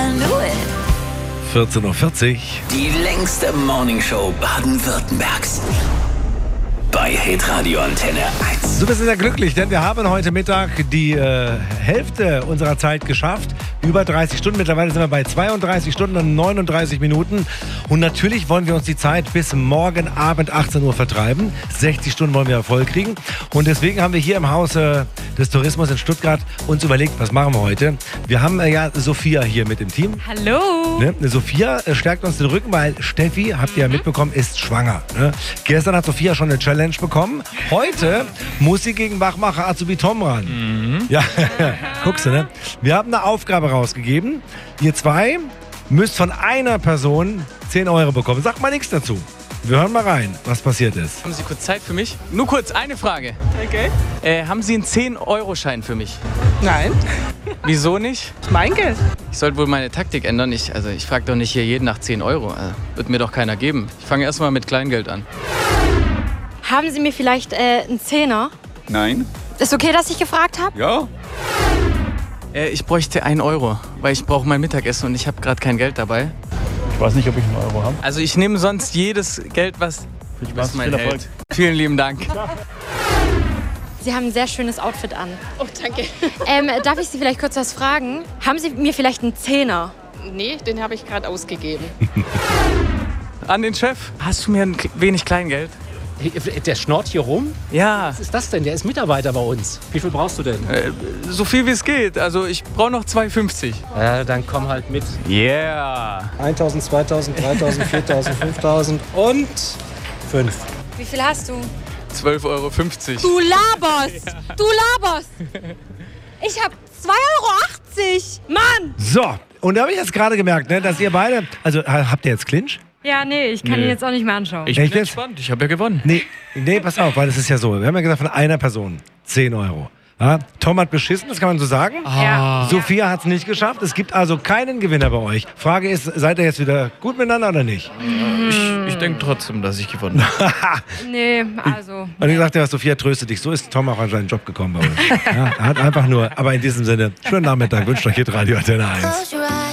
do it. 14:40 Uhr. Die längste Morningshow Baden-Württembergs. Bei Hitradio Antenne 1. Du bist sehr glücklich, denn wir haben heute Mittag die Hälfte unserer Zeit geschafft. Über 30 Stunden. Mittlerweile sind wir bei 32 Stunden und 39 Minuten. Und natürlich wollen wir uns die Zeit bis morgen Abend 18 Uhr vertreiben. 60 Stunden wollen wir voll kriegen. Und deswegen haben wir hier im Haus des Tourismus in Stuttgart uns überlegt, was machen wir heute? Wir haben ja Sophia hier mit im Team. Hallo. Ne? Sophia stärkt uns den Rücken, weil Steffi, habt ihr ja mitbekommen, ist schwanger. Ne? Gestern hat Sophia schon eine Challenge bekommen. Heute muss sie gegen Wachmacher Azubi Tom ran. Ja, guckst du, ne? Wir haben eine Aufgabe rausgegeben. Ihr zwei müsst von einer Person 10 Euro bekommen. Sagt mal nichts dazu. Wir hören mal rein, was passiert ist. Haben Sie kurz Zeit für mich? Nur kurz, eine Frage. Okay. Haben Sie einen 10-Euro-Schein für mich? Nein, Wieso nicht? ist mein Geld. Ich sollte wohl meine Taktik ändern. Ich frage doch nicht hier jeden nach 10 Euro. Wird mir doch keiner geben. Ich fange erstmal mit Kleingeld an. Haben Sie mir vielleicht einen Zehner? Nein. Ist okay, dass ich gefragt habe? Ja. Ich bräuchte 1 Euro, weil ich brauche mein Mittagessen und ich habe gerade kein Geld dabei. Ich weiß nicht, ob ich einen Euro habe. Also ich nehme sonst jedes Geld, was mein viel Erfolg. hält. Vielen lieben Dank. Sie haben ein sehr schönes Outfit an. Oh, danke. Darf ich Sie vielleicht kurz was fragen? Haben Sie mir vielleicht einen Zehner? Nee, den habe ich gerade ausgegeben. An den Chef. Hast du mir ein wenig Kleingeld? Der schnort hier rum? Ja, Was ist das denn? Der ist Mitarbeiter bei uns. Wie viel brauchst du denn? so viel wie es geht. Also ich brauche noch 2,50. Ja, dann komm halt mit. Yeah. 1.000, 2.000, 3.000, 4.000, 5.000 und 5. Wie viel hast du? 12,50 Euro. Du laberst! Du laberst! Ich habe 2,80 Euro! Mann! So, und da habe ich jetzt gerade gemerkt, ne, dass ihr beide... Also, habt ihr jetzt Clinch? Ja, nee, ich kann ihn jetzt auch nicht mehr anschauen. Ich bin entspannt. Ich habe ja gewonnen. Nee, pass auf, weil es ist ja so. Wir haben ja gesagt, von einer Person 10 Euro. Ja, Tom hat beschissen, das kann man so sagen. Ja. Sophia hat es nicht geschafft. Es gibt also keinen Gewinner bei euch. Frage ist, seid ihr jetzt wieder gut miteinander oder nicht? Ich denke trotzdem, dass ich gewonnen habe. Nee, also... Und ich sagte ja, Sophia, tröste dich. So ist Tom auch an seinen Job gekommen bei uns. Ja, er hat einfach nur, aber in diesem Sinne, schönen Nachmittag, wünscht euch Hitradio Antenne 1.